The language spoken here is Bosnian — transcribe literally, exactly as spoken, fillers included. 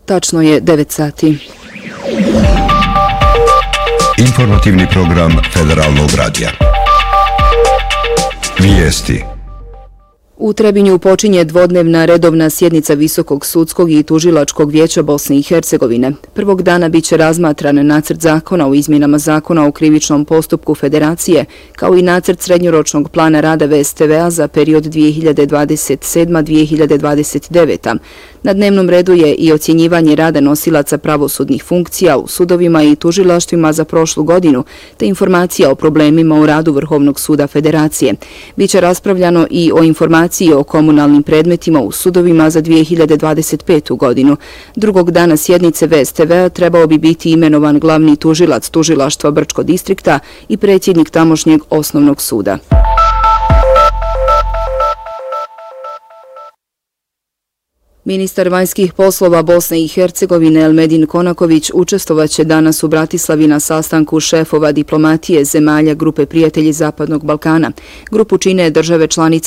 Tačno je devet sati. Informativni program Federalnog radija. Vijesti. U Trebinju počinje dvodnevna redovna sjednica Visokog sudskog i tužilačkog vijeća Bosne i Hercegovine. Prvog dana biće razmatran nacrt zakona o izmjenama zakona o krivičnom postupku Federacije, kao i nacrt srednjoročnog plana rada V S T V-a za period dvije hiljade dvadeset sedma do dvije hiljade dvadeset deveta. Na dnevnom redu je i ocjenjivanje rada nosilaca pravosudnih funkcija u sudovima i tužilaštvima za prošlu godinu, te informacija o problemima u radu Vrhovnog suda Federacije. Biće raspravljano i o informaciji o komunalnim predmetima u sudovima za dvije hiljade dvadeset petu godinu. Drugog dana sjednice V S T V-a trebao bi biti imenovan glavni tužilac tužilaštva Brčko distrikta i predsjednik tamošnjeg osnovnog suda. Ministar vanjskih poslova Bosne i Hercegovine Elmedin Konaković učestvovaće danas u Bratislavi na sastanku šefova diplomatije zemalja Grupe prijatelji Zapadnog Balkana. Grupu čine države članice